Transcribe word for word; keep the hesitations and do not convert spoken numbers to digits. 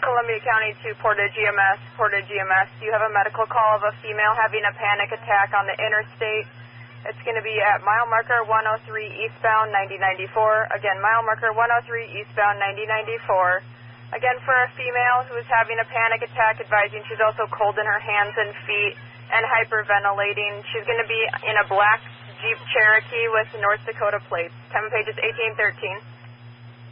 Columbia County to Portage E M S. Portage E M S, you have a medical call of a female having a panic attack on the interstate. It's going to be at mile marker one oh three eastbound ninety ninety-four. Again, mile marker one oh three eastbound ninety ninety-four. Again, for a female who is having a panic attack, advising she's also cold in her hands and feet and hyperventilating. She's going to be in a black Jeep Cherokee with North Dakota plates. Time of page is eighteen thirteen.